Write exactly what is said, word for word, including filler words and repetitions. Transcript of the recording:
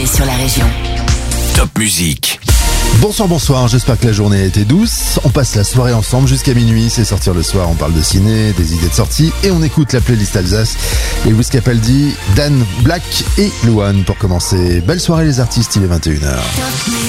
préférés sur la région. Top Musique. Bonsoir, bonsoir, j'espère que la journée a été douce. On passe la soirée ensemble jusqu'à minuit, c'est sortir le soir, on parle de ciné, des idées de sortie et on écoute la playlist Alsace. Et Lewis Capaldi, Dan Black et Luan pour commencer. Belle soirée les artistes, il est vingt et une heures.